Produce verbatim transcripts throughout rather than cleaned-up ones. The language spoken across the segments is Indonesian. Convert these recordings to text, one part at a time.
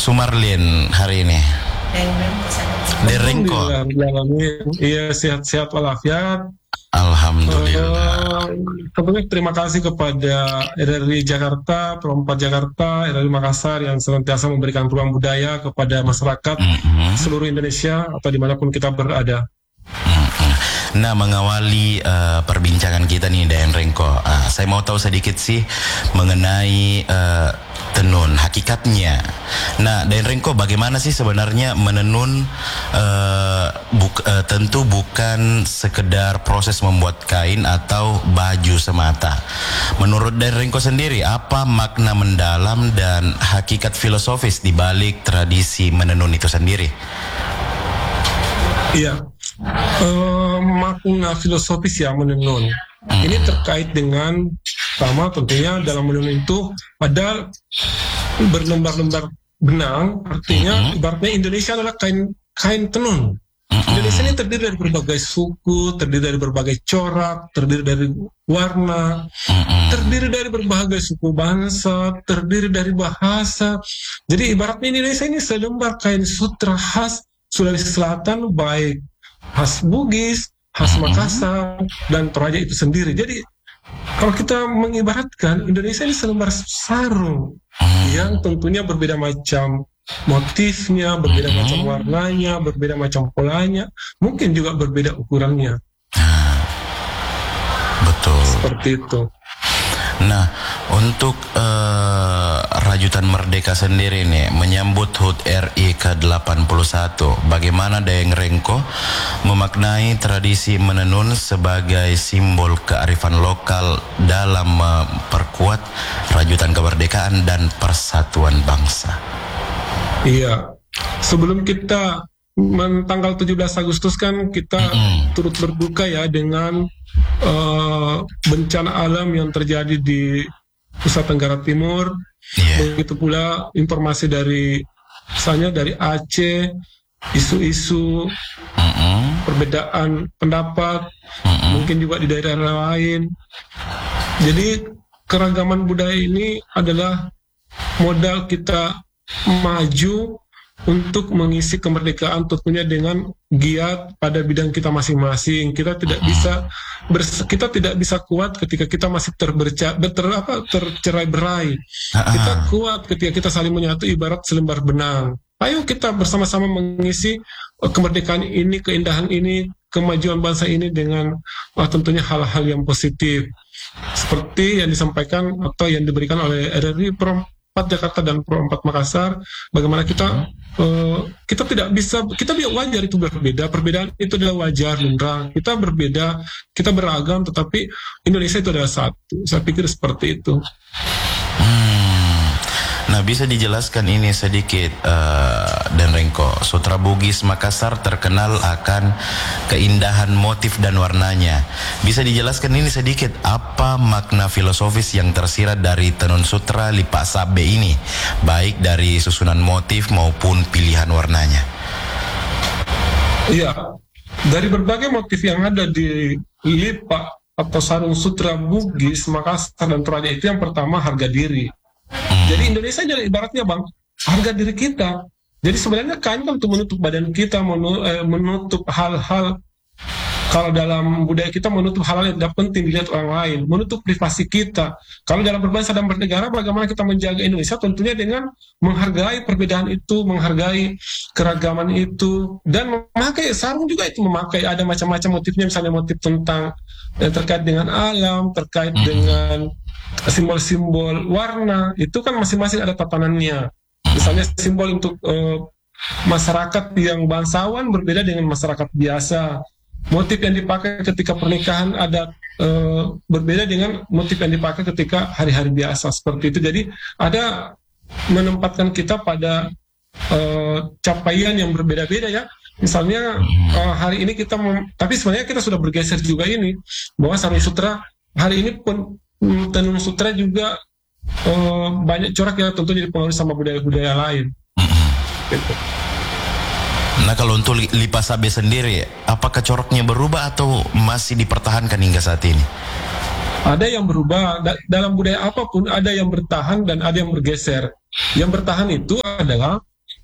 Sumarlin hari ini? Derengko. Iya, sehat-sehat walafiat. Alhamdulillah. Uh, terima kasih kepada R R I Jakarta, Pro empat Jakarta, R R I Makassar yang senantiasa memberikan ruang budaya kepada masyarakat mm-hmm. seluruh Indonesia atau dimanapun kita berada. Mm-hmm. Nah, mengawali uh, perbincangan kita nih, Dayan Rengko, uh, saya mau tahu sedikit sih mengenai uh, tenun, hakikatnya. Nah, Dayan Rengko, bagaimana sih sebenarnya menenun? Uh, buk, uh, tentu bukan sekedar proses membuat kain atau baju semata. Menurut Dayan Rengko sendiri, apa makna mendalam dan hakikat filosofis di balik tradisi menenun itu sendiri? Iya, uh, makna filosofis ya menenun. Hmm. Ini terkait dengan pertama tentunya dalam menenun itu pada berlembar-lembar benang, artinya hmm. ibaratnya Indonesia adalah kain kain tenun. Hmm. Indonesia ini terdiri dari berbagai suku, terdiri dari berbagai corak, terdiri dari warna, hmm. terdiri dari berbagai suku bangsa, terdiri dari bahasa. Jadi ibaratnya Indonesia ini selembar kain sutra khas Sulawesi Selatan, baik khas Bugis, khas Makassar, dan Toraja itu sendiri. Jadi kalau kita mengibaratkan Indonesia ini selembar sarung yang tentunya berbeda macam motifnya, berbeda macam warnanya, berbeda macam polanya, mungkin juga berbeda ukurannya. Betul. Seperti itu. Nah, untuk uh, Rajutan Merdeka sendiri nih, menyambut H U T R I ke delapan puluh satu, bagaimana Dayan Rengko memaknai tradisi menenun sebagai simbol kearifan lokal dalam memperkuat Rajutan Kemerdekaan dan persatuan bangsa? Iya, sebelum kita Men, tanggal tujuh belas Agustus kan kita mm-hmm. turut berduka ya dengan uh, bencana alam yang terjadi di Nusa Tenggara Timur. Yeah. Begitu pula informasi dari misalnya dari Aceh, isu-isu mm-hmm. perbedaan pendapat, mm-hmm. mungkin juga di daerah lain. Jadi keragaman budaya ini adalah modal kita maju untuk mengisi kemerdekaan tentunya dengan giat pada bidang kita masing-masing. Kita tidak bisa bers- kita tidak bisa kuat ketika kita masih terberca ter, apa, tercerai-berai. Kita kuat ketika kita saling menyatu ibarat selembar benang. Ayo kita bersama-sama mengisi kemerdekaan ini, keindahan ini, kemajuan bangsa ini dengan uh, tentunya hal-hal yang positif. Seperti yang disampaikan atau yang diberikan oleh R R I Pro empat Jakarta dan Pro empat Makassar, bagaimana kita uh, kita tidak bisa, kita wajar itu berbeda, perbedaan itu adalah wajar, lumrah. Kita berbeda, kita beragam, tetapi Indonesia itu adalah satu. Saya pikir seperti itu. Hmm. Nah, bisa dijelaskan ini sedikit, uh, Dayan Rengko. Sutra Bugis Makassar terkenal akan keindahan motif dan warnanya. Bisa dijelaskan ini sedikit, apa makna filosofis yang tersirat dari tenun sutra Lipa Sabe ini, baik dari susunan motif maupun pilihan warnanya? Iya, dari berbagai motif yang ada di lipa atau sarung sutra Bugis Makassar dan Toraja itu, yang pertama harga diri. Hmm. Jadi Indonesia jadi ibaratnya bang, harga diri kita. Jadi sebenarnya kain kan untuk menutup badan kita, menutup hal-hal. Kalau dalam budaya kita menutup hal-hal yang tidak penting dilihat orang lain, menutup privasi kita. Kalau dalam berbangsa dan bernegara, bagaimana kita menjaga Indonesia? Tentunya dengan menghargai perbedaan itu, menghargai keragaman itu, dan memakai sarung juga itu memakai ada macam-macam motifnya, misalnya motif tentang yang terkait dengan alam, terkait hmm. dengan simbol-simbol warna, itu kan masing-masing ada tatanannya. Misalnya simbol untuk uh, masyarakat yang bangsawan berbeda dengan masyarakat biasa. Motif yang dipakai ketika pernikahan ada uh, berbeda dengan motif yang dipakai ketika hari-hari biasa, seperti itu. Jadi ada menempatkan kita pada uh, capaian yang berbeda-beda ya. Misalnya uh, hari ini kita, mem- tapi sebenarnya kita sudah bergeser juga ini, bahwa sarung sutra hari ini pun tenun sutra juga uh, banyak corak yang tentunya dipengaruhi sama budaya-budaya lain. Gitu. Nah, kalau untuk Lipa Sabe sendiri, apakah coraknya berubah atau masih dipertahankan hingga saat ini? Ada yang berubah, da- dalam budaya apapun ada yang bertahan dan ada yang bergeser. Yang bertahan itu adalah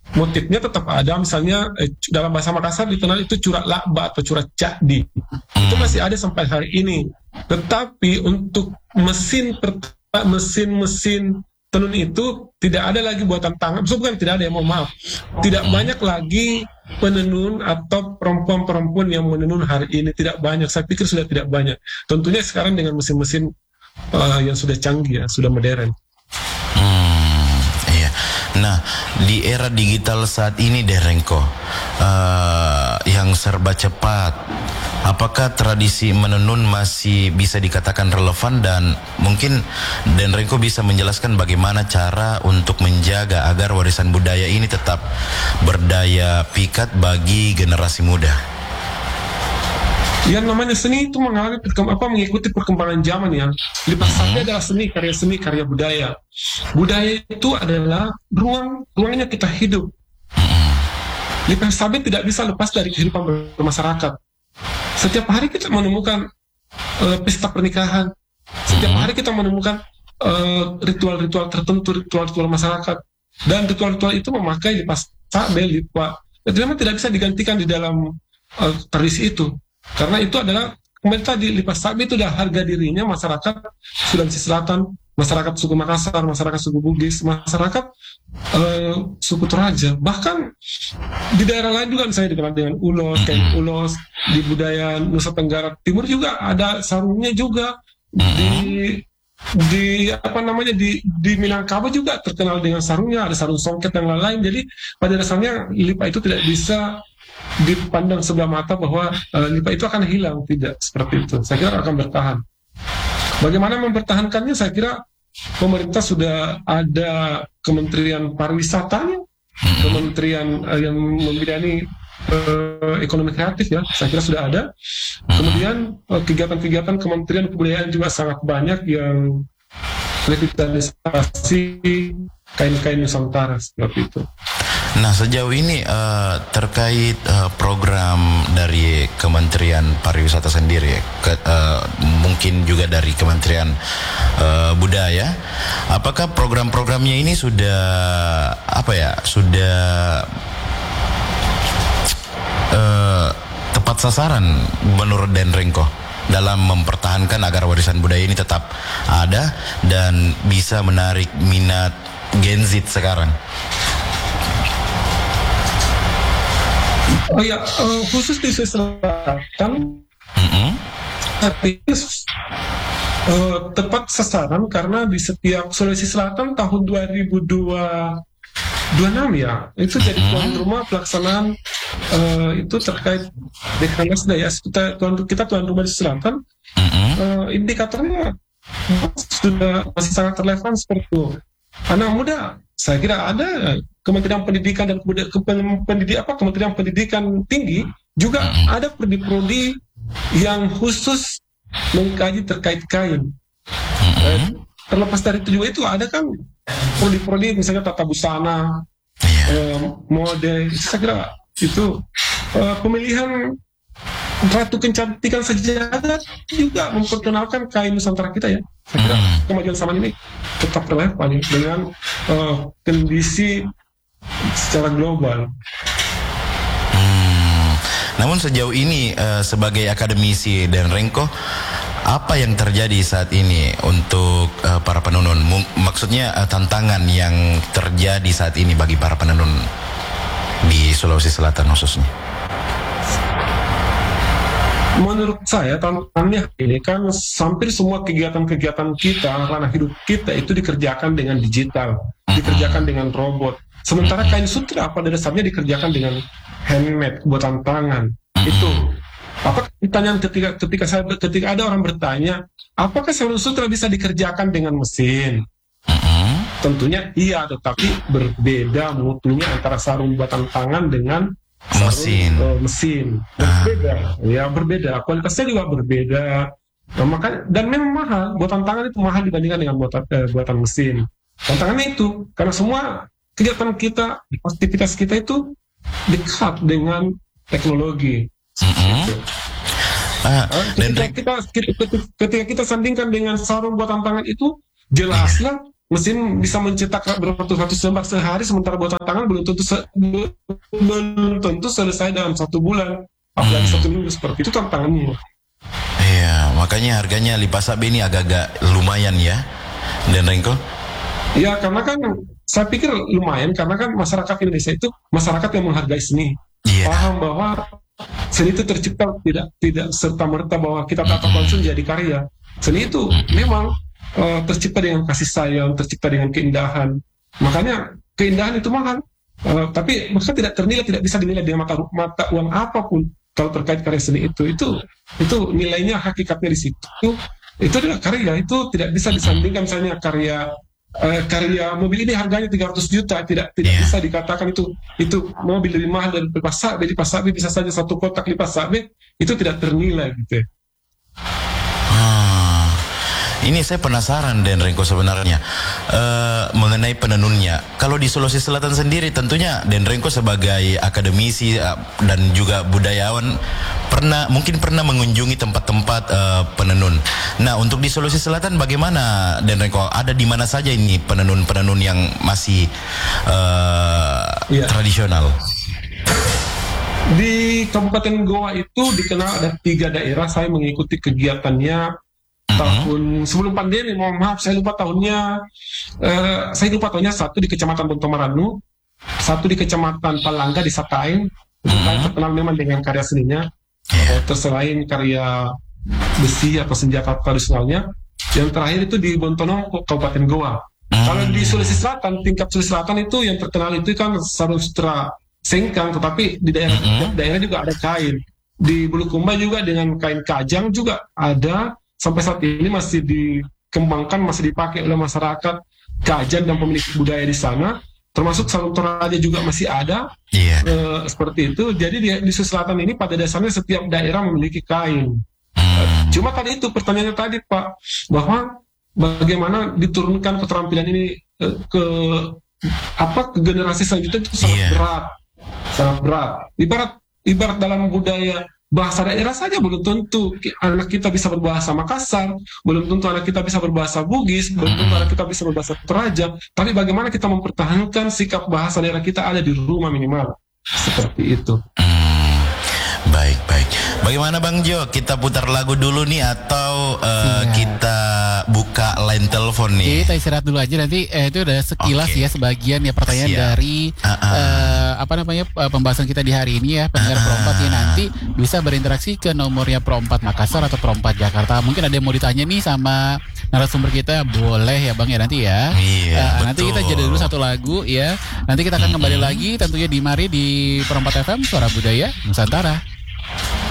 motifnya tetap ada, misalnya eh, dalam bahasa Makassar dikenal itu curak lakba atau curak cakdi, itu masih ada sampai hari ini. Tetapi untuk mesin mesin-mesin tenun itu tidak ada lagi buatan tangan, bukan tidak ada ya, mohon maaf, tidak banyak lagi penenun atau perempuan-perempuan yang menenun hari ini, tidak banyak. Saya pikir sudah tidak banyak. Tentunya sekarang dengan mesin-mesin uh, yang sudah canggih ya, sudah modern. Hmm, iya. Nah, di era digital saat ini, Den Rengko, uh, yang serba cepat, apakah tradisi menenun masih bisa dikatakan relevan, dan mungkin Den Rengko bisa menjelaskan bagaimana cara untuk menjaga agar warisan budaya ini tetap berdaya pikat bagi generasi muda? Yang namanya seni itu mengalami apa mengikuti perkembangan zaman ya. Lipas sapi adalah seni, karya seni, karya budaya. Budaya itu adalah ruang ruangnya kita hidup. Lipas sapi tidak bisa lepas dari kehidupan bermasyarakat. Setiap hari kita menemukan uh, pesta pernikahan. Setiap hari kita menemukan uh, ritual-ritual tertentu, ritual-ritual masyarakat. Dan ritual-ritual itu memakai lipas sapi, lipas. Memang tidak bisa digantikan di dalam uh, tradisi itu. Karena itu adalah, kembali tadi, lipas sapi itu adalah harga dirinya masyarakat Sulawesi Selatan, masyarakat suku Makassar, masyarakat suku Bugis, masyarakat uh, suku Toraja. Bahkan di daerah lain juga misalnya dikenal dengan ulos, kain ulos. Di budaya Nusa Tenggara Timur juga ada sarungnya juga. Di di apa namanya di di Minangkabau juga terkenal dengan sarungnya, ada sarung songket dan lain-lain. Jadi pada dasarnya lipa itu tidak bisa dipandang sebelah mata bahwa uh, lipa itu akan hilang, tidak seperti itu. Saya kira akan bertahan. Bagaimana mempertahankannya? Saya kira pemerintah sudah ada Kementerian Pariwisatanya, Kementerian uh, yang membidangi uh, ekonomi kreatif ya, saya kira sudah ada. Kemudian uh, kegiatan-kegiatan Kementerian Kebudayaan juga sangat banyak yang revitalisasi kain-kain Nusantara seperti itu. Nah, sejauh ini uh, terkait uh, program dari Kementerian Pariwisata sendiri, ke, uh, mungkin juga dari Kementerian uh, Budaya, apakah program-programnya ini sudah apa ya, sudah uh, tepat sasaran menurut Den Rengko dalam mempertahankan agar warisan budaya ini tetap ada dan bisa menarik minat Gen Z sekarang? Oh ya, uh, khusus di Sulawesi Selatan, mm-hmm. uh, tepat sasaran karena di setiap Sulawesi Selatan tahun dua ribu dua puluh enam ya, itu mm-hmm. jadi tuan rumah pelaksanaan uh, itu terkait Dekranasda ya, kita tuan, kita tuan rumah di Selatan, mm-hmm. uh, indikatornya sudah masih sangat relevan seperti itu. Anak muda, saya kira ada Kementerian Pendidikan dan Kebudayaan, pendidik apa Kementerian Pendidikan Tinggi juga ada prodi-prodi yang khusus mengkaji terkait kain. Eh, terlepas dari itu juga itu ada kan prodi-prodi misalnya tata busana, eh, mode. Saya kira itu eh, pemilihan Ratu Kecantikan Sejagat juga memperkenalkan kain Nusantara kita ya. Saya kira kemajuan zaman ini tetap relevan ya, dengan uh, kondisi secara global. Hmm. Namun sejauh ini uh, sebagai akademisi Den Rengko, apa yang terjadi saat ini untuk uh, para penenun? M- maksudnya uh, tantangan yang terjadi saat ini bagi para penenun di Sulawesi Selatan khususnya? Menurut saya tantangannya ini kan hampir semua kegiatan-kegiatan kita, ranah hidup kita itu dikerjakan dengan digital, dikerjakan dengan robot. Sementara kain sutra pada dasarnya dikerjakan dengan handmade, buatan tangan. Itu. Apa pertanyaan ketika ketika saya ketika ada orang bertanya, apakah sarung sutra bisa dikerjakan dengan mesin? Tentunya iya, tetapi berbeda mutunya antara sarung buatan tangan dengan sarung, mesin, uh, mesin berbeda, ah. ya berbeda, kualitasnya juga berbeda. Nah, maka dan memang mahal, buatan tangan itu mahal dibandingkan dengan buatan uh, buatan mesin. Tantangannya itu karena semua kegiatan kita, aktivitas kita itu dekat dengan teknologi. Mm-hmm. Ah, ketika, kita, ketika, ketika kita sandingkan dengan sarung buatan tangan itu jelaslah mesin bisa mencetak beratus-ratus lembar sehari, sementara buatan tangan belum tentu se- belum tentu selesai dalam satu bulan, apalagi Hmm. satu minggu. Seperti itu tantangannya. Iya, makanya harganya Lipas A B ini agak-agak lumayan ya, Dan Rengko. Ya, karena kan saya pikir lumayan, karena kan masyarakat Indonesia itu masyarakat yang menghargai seni, Iya. paham bahwa seni itu tercipta tidak tidak serta merta bahwa kita tata konsum jadi karya. Seni itu memang eh, tercipta dengan kasih sayang, tercipta dengan keindahan. Makanya keindahan itu mahal. Eh, tapi maka tidak ternilai, tidak bisa dinilai dengan mata mata uang apapun kalau terkait karya seni itu. Itu itu nilainya, hakikatnya di situ. Itu adalah karya, itu tidak bisa disandingkan misalnya karya eh, karya mobil ini harganya tiga ratus juta, tidak tidak Iya. bisa dikatakan itu itu mobil lebih mahal dari Lipas A B. Lipas A B bisa saja satu kotak Lipas A B itu tidak ternilai gitu. Ah, ini saya penasaran Dan Rengko sebenarnya eh, mengenai penenunnya. Kalau di Sulawesi Selatan sendiri tentunya Dan Rengko sebagai akademisi eh, dan juga budayawan pernah mungkin pernah mengunjungi tempat-tempat eh, penenun. Nah, untuk di Sulawesi Selatan bagaimana Dan Rengko? Ada di mana saja ini penenun-penenun yang masih eh, Iya. tradisional? Di Kabupaten Goa itu dikenal ada tiga daerah. Saya mengikuti kegiatannya tahun sebelum pandemi. Mohon maaf, saya lupa tahunnya. Eh, saya lupa tahunnya. Satu di Kecamatan Bontomaranu, satu di Kecamatan Palangga di Sataeng. Itu kan terkenal memang dengan karya seninya. Eh, terus selain karya besi atau senjata tradisionalnya. Yang terakhir itu di Bontonongko, Kabupaten Goa. Kalau di Sulawesi Selatan, tingkat Sulawesi Selatan itu yang terkenal itu kan sarung sutra sengkang, tetapi di daerah Mm-mm. daerah juga ada kain. Di Bulukumba juga dengan kain kajang juga ada, sampai saat ini masih dikembangkan, masih dipakai oleh masyarakat Kajan dan pemilik budaya di sana. Termasuk sarung toraja juga masih ada, Iya. eh, seperti itu. Jadi di, di Sulawesi Selatan ini pada dasarnya setiap daerah memiliki kain. Hmm. Cuma tadi itu pertanyaannya tadi Pak, bahwa bagaimana diturunkan keterampilan ini eh, ke apa ke generasi selanjutnya itu sangat Iya. berat, sangat berat. Ibarat ibarat dalam budaya bahasa daerah saja belum tentu ki- anak kita bisa berbahasa Makassar, belum tentu anak kita bisa berbahasa Bugis, belum tentu anak kita bisa berbahasa Toraja. Tapi bagaimana kita mempertahankan sikap bahasa daerah kita ada di rumah minimal, seperti itu. Hmm, baik baik. Bagaimana Bang Jo? Kita putar lagu dulu nih atau eh, Siap. kita buka line telepon nih? Kita istirahat dulu aja nanti eh, itu udah sekilas Oke. ya sebagian ya pertanyaan Siap. dari Ah, ah. eh, apa namanya eh, pembahasan kita di hari ini ya pendengar Ah, Pro empat ya ah. nanti bisa berinteraksi ke nomornya Pro empat Makassar atau Pro empat Jakarta. Mungkin ada yang mau ditanya nih sama narasumber kita, boleh ya Bang ya nanti ya. Iya, Eh, nanti kita betul. jeda dulu satu lagu ya. Nanti kita akan kembali lagi tentunya di mari di Pro empat F M Suara Budaya Nusantara.